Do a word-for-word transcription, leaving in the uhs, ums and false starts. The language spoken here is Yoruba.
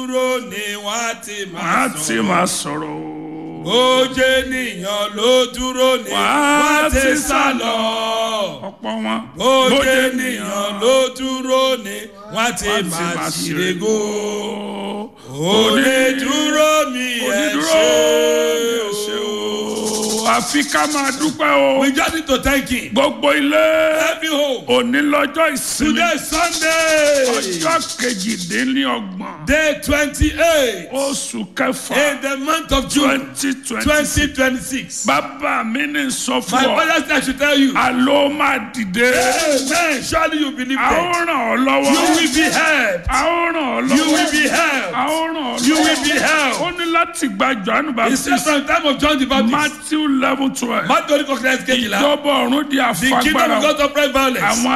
dúró ni wọ́n ti máa wọ́n á sọ̀rọ̀. ti máa sọ̀rọ̀ o. Bójú ènìyàn ló dúró ni wọ́n ti sá lọ. ọ̀pọ̀ wọn. Bójú ènìyàn ló dúró ni wọ́n ti máa ṣìrègò. Onídúró mi ẹ ṣé o. àfi ká máa dúpẹ́ o. We just need to thank him. gbogbo ilé. Every home. òní lọ́jọ́ ìsinmi. Today is Sunday. ọjọ́ kejìdínlọ́gbọ̀n. Day twenty-eight. oṣù kẹfà. In the month of June. twenty twenty. twenty twenty-six. bàbá mi ní sọ fún My ọ. father said I should tell you. àlọ́ máa dìde. Amen. Surely you believe a ó that. ràn ọ́ lọ́wọ́. You will be helped. a ó ràn ọ́ lọ́wọ́. You will be helped. a ó ràn ọ́ lọ́wọ́. You will be helped. ó ní láti gba Jòhánù He said Baptist. from the time of John the Baptist. Matthew eleven twelve. Matthew kọkànlá kejìlá. ìjọba ọ̀run di The kingdom àfagbára. of God of violence. àwọn